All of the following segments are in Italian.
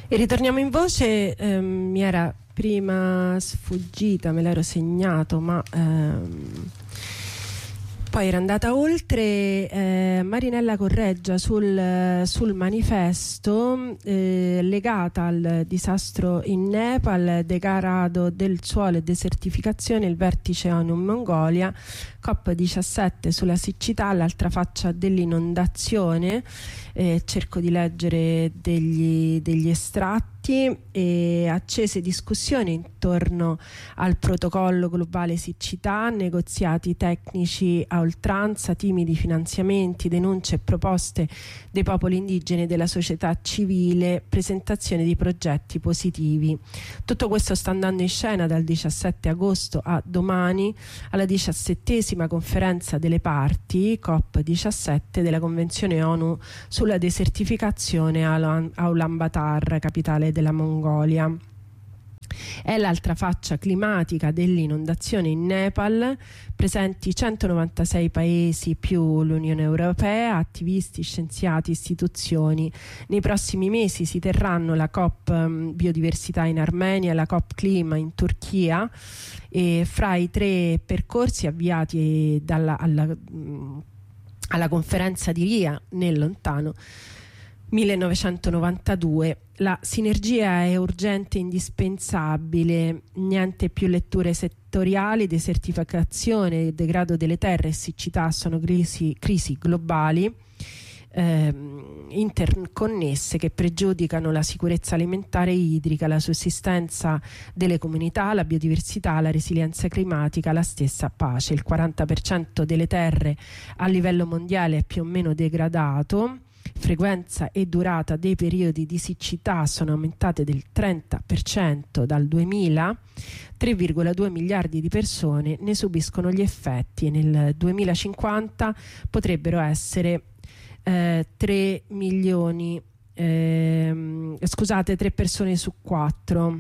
E ritorniamo in voce. Mi era prima sfuggita, me l'ero segnato, ma poi era andata oltre. Marinella Correggia sul manifesto, legata al disastro in Nepal, degrado del suolo e desertificazione, il vertice ONU in Mongolia, COP17 sulla siccità, l'altra faccia dell'inondazione. Cerco di leggere degli estratti. E accese discussioni intorno al protocollo globale siccità, negoziati tecnici a oltranza, timidi finanziamenti, denunce e proposte dei popoli indigeni e della società civile, presentazione di progetti positivi. Tutto questo sta andando in scena dal 17 agosto a domani alla 17ª conferenza delle parti COP17 della Convenzione ONU sulla desertificazione a Ulaanbaatar, capitale della Mongolia. È l'altra faccia climatica dell'inondazione in Nepal, presenti 196 paesi più l'Unione Europea, attivisti, scienziati, istituzioni. Nei prossimi mesi si terranno la COP Biodiversità in Armenia e la COP Clima in Turchia, e fra i 3 percorsi avviati alla conferenza di Ria nel lontano 1992, la sinergia è urgente e indispensabile. Niente più letture settoriali. Desertificazione, degrado delle terre e siccità sono crisi globali interconnesse che pregiudicano la sicurezza alimentare e idrica, la sussistenza delle comunità, la biodiversità, la resilienza climatica, la stessa pace. Il 40% delle terre a livello mondiale è più o meno degradato. Frequenza e durata dei periodi di siccità sono aumentate del 30% dal 2000. 3,2 miliardi di persone ne subiscono gli effetti e nel 2050 potrebbero essere 3 persone su 4.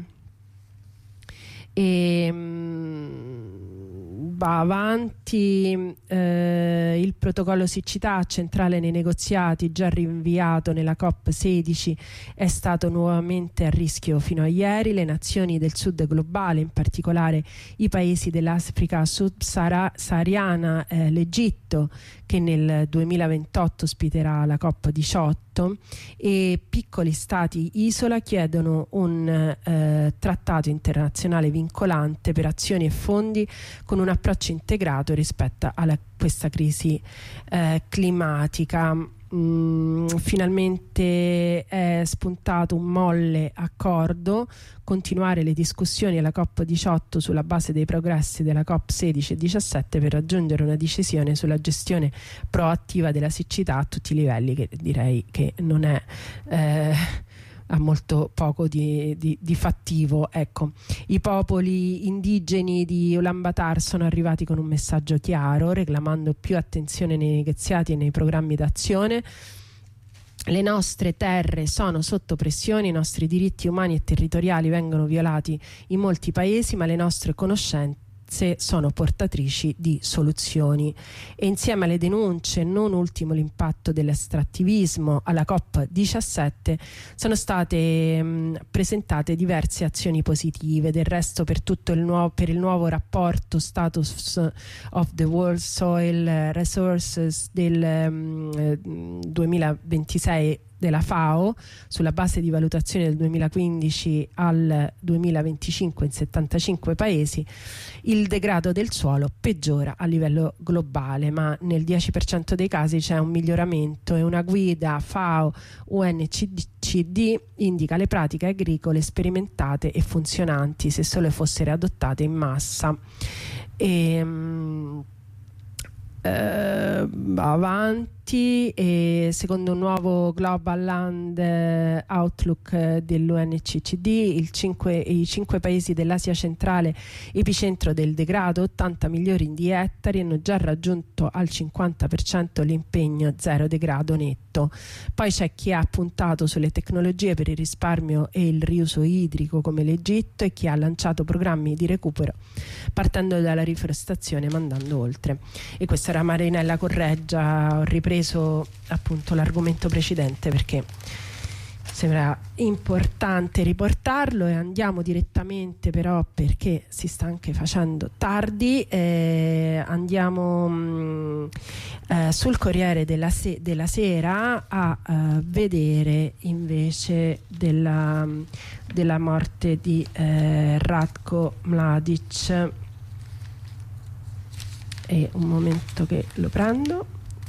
Va avanti. Il protocollo siccità, centrale nei negoziati, già rinviato nella COP16, è stato nuovamente a rischio fino a ieri. Le nazioni del sud globale, in particolare i paesi dell'Africa subsahariana, l'Egitto, che nel 2028 ospiterà la COP18, e piccoli stati isola chiedono un trattato internazionale vincolante per azioni e fondi con un approccio integrato rispetto a questa crisi climatica. Finalmente è spuntato un molle accordo: continuare le discussioni alla COP18 sulla base dei progressi della COP16 e 17 per raggiungere una decisione sulla gestione proattiva della siccità a tutti i livelli, che direi che non è ha molto poco di fattivo. Ecco, i popoli indigeni di Ulaanbaatar sono arrivati con un messaggio chiaro, reclamando più attenzione nei negoziati e nei programmi d'azione. Le nostre terre sono sotto pressione, i nostri diritti umani e territoriali vengono violati in molti paesi, ma le nostre conoscenze sono portatrici di soluzioni. E insieme alle denunce, non ultimo l'impatto dell'estrattivismo, alla COP17 sono state presentate diverse azioni positive. Del resto, per il nuovo rapporto Status of the World Soil Resources del 2026 della FAO, sulla base di valutazione del 2015 al 2025 in 75 paesi, il degrado del suolo peggiora a livello globale, ma nel 10% dei casi c'è un miglioramento, e una guida FAO UNCCD indica le pratiche agricole sperimentate e funzionanti se solo fossero adottate in massa. Avanti, e secondo un nuovo Global Land Outlook dell'UNCCD, i 5 paesi dell'Asia centrale, epicentro del degrado, 80 milioni di ettari, hanno già raggiunto al 50% l'impegno zero degrado netto. Poi c'è chi ha puntato sulle tecnologie per il risparmio e il riuso idrico come l'Egitto, e chi ha lanciato programmi di recupero partendo dalla riforestazione e andando oltre. E questa era Marinella Correggia. Ho ripreso appunto l'argomento precedente perché Sembra importante riportarlo, e andiamo direttamente, però, perché si sta anche facendo tardi, andiamo sul Corriere della Sera a vedere invece della morte di Ratko Mladic. E un momento che lo prendo.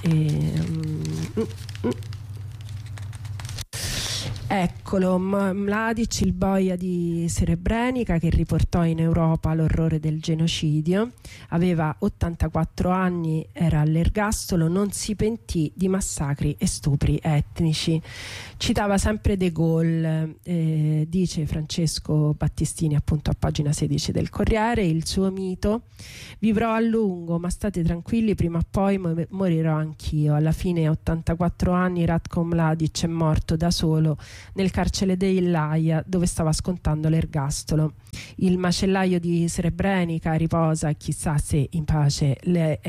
Eccolo, Mladic, il boia di Srebrenica che riportò in Europa l'orrore del genocidio. Aveva 84 anni, era all'ergastolo, non si pentì di massacri e stupri etnici. Citava sempre De Gaulle, dice Francesco Battistini appunto a pagina 16 del Corriere, il suo mito: vivrò a lungo, ma state tranquilli, prima o poi morirò anch'io. Alla fine, a 84 anni, Ratko Mladic è morto da solo nel carcere dell'Aia, dove stava scontando l'ergastolo. Il macellaio di Srebrenica riposa, chissà se in pace,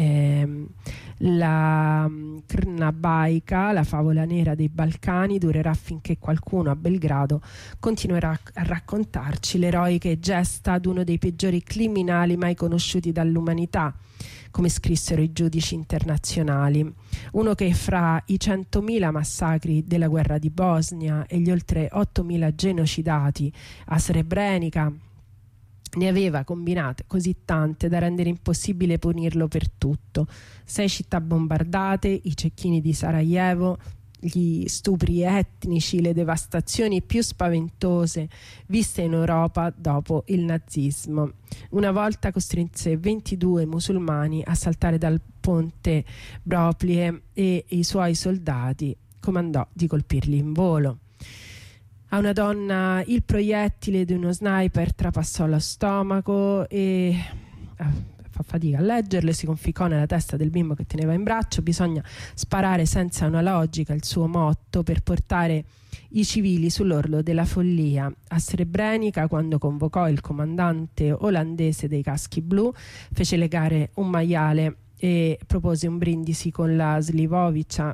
la Crna Bajka, la favola nera dei Balcani, durerà finché qualcuno a Belgrado continuerà a raccontarci l'eroiche gesta ad uno dei peggiori criminali mai conosciuti dall'umanità, come scrissero i giudici internazionali. Uno che fra i 100.000 massacri della guerra di Bosnia e gli oltre 8.000 genocidati a Srebrenica ne aveva combinate così tante da rendere impossibile punirlo per tutto. 6 città bombardate, i cecchini di Sarajevo, gli stupri etnici, le devastazioni più spaventose viste in Europa dopo il nazismo. Una volta costrinse 22 musulmani a saltare dal ponte Broplie e i suoi soldati comandò di colpirli in volo. A una donna il proiettile di uno sniper trapassò lo stomaco e fa fatica a leggerlo, si conficcò nella testa del bimbo che teneva in braccio. Bisogna sparare senza una logica, il suo motto, per portare i civili sull'orlo della follia. A Srebrenica, quando convocò il comandante olandese dei caschi blu, fece legare un maiale e propose un brindisi con la Slivovica,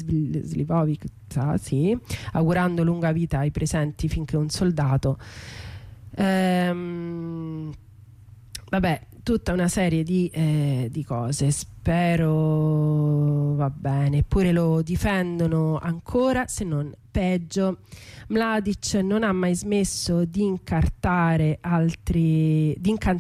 sì, augurando lunga vita ai presenti finché un soldato vabbè, tutta una serie di cose. Spero va bene, eppure lo difendono ancora, se non peggio. Mladic non ha mai smesso di incantare altri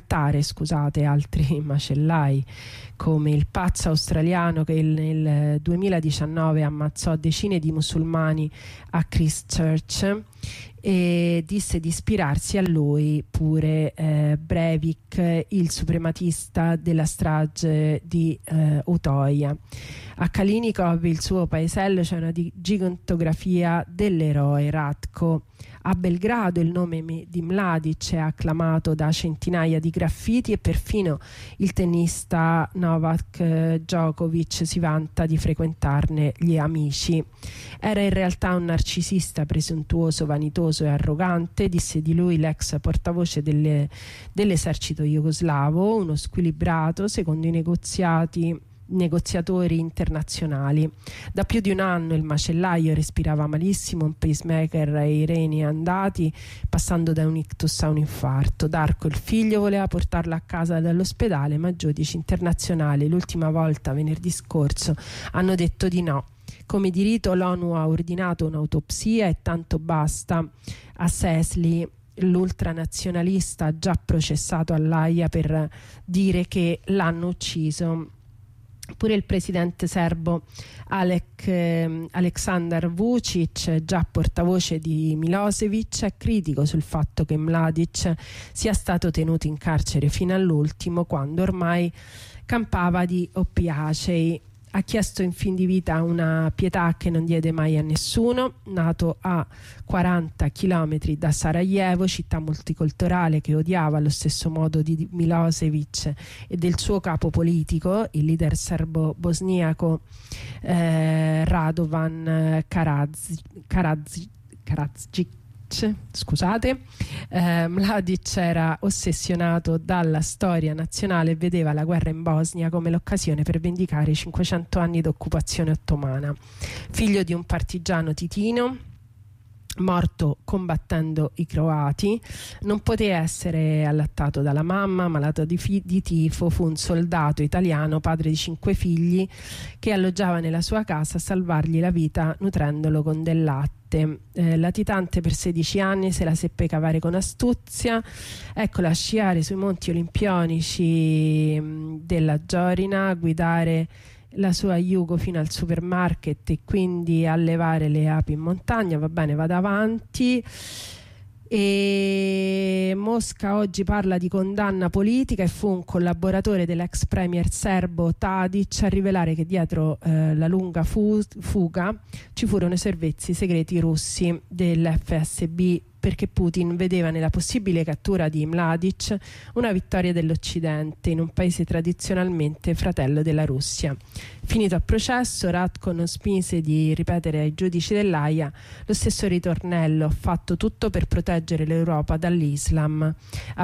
macellai, come il pazzo australiano che nel 2019 ammazzò decine di musulmani a Christchurch, e disse di ispirarsi a lui pure Breivik, il suprematista della strage di Utøya. A Kalinikov, il suo paesello, c'è una gigantografia dell'eroe Ratko. A Belgrado il nome di Mladic è acclamato da centinaia di graffiti e perfino il tennista Novak Djokovic si vanta di frequentarne gli amici. Era in realtà un narcisista presuntuoso, vanitoso e arrogante, disse di lui l'ex portavoce dell'esercito jugoslavo, uno squilibrato secondo i negoziatori internazionali. Da più di un anno il macellaio respirava malissimo, un pacemaker e i reni andati, passando da un ictus a un infarto. Darko, il figlio, voleva portarlo a casa dall'ospedale, ma giudici internazionali l'ultima volta, venerdì scorso, hanno detto di no. Come di rito l'ONU ha ordinato un'autopsia e tanto basta. A Szekely, l'ultranazionalista già processato all'Aia per dire che l'hanno ucciso. Pure il presidente serbo Aleksandar Vučić, già portavoce di Milosevic, è critico sul fatto che Mladic sia stato tenuto in carcere fino all'ultimo, quando ormai campava di oppiacei. Ha chiesto in fin di vita una pietà che non diede mai a nessuno. Nato a 40 chilometri da Sarajevo, città multiculturale che odiava allo stesso modo di Milosevic e del suo capo politico, il leader serbo-bosniaco Radovan Karadzic. Scusate, Mladic era ossessionato dalla storia nazionale e vedeva la guerra in Bosnia come l'occasione per vendicare i 500 anni d'occupazione ottomana. Figlio di un partigiano titino, morto combattendo i croati. Non poté essere allattato dalla mamma, malato di tifo. Fu un soldato italiano, padre di 5 figli, che alloggiava nella sua casa a salvargli la vita nutrendolo con del latte. Latitante per 16 anni, se la seppe cavare con astuzia. Eccola sciare sui monti olimpionici della Giorina, guidare la sua Yugo fino al supermarket e quindi allevare le api in montagna. Va bene, vado avanti. E Mosca oggi parla di condanna politica e fu un collaboratore dell'ex premier serbo Tadic a rivelare che dietro la lunga fuga ci furono servizi segreti russi dell'FSB, perché Putin vedeva nella possibile cattura di Mladic una vittoria dell'Occidente in un paese tradizionalmente fratello della Russia. Finito a processo, Radko non smise di ripetere ai giudici dell'Aia lo stesso ritornello: ho fatto tutto per proteggere l'Europa dall'Islam.